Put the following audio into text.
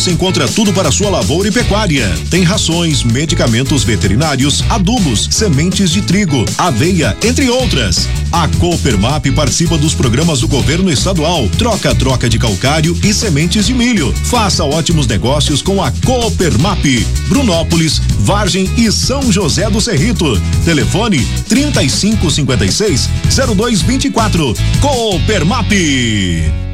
Você encontra tudo para sua lavoura e pecuária. Tem rações, medicamentos veterinários, adubos, sementes de trigo, aveia, entre outras. A Coopermap participa dos programas do governo estadual, troca de calcário e sementes de milho. Faça ótimos negócios com a Coopermap. Brunópolis, Vargem e São José do Cerrito. Telefone 3556-0224. Coopermap.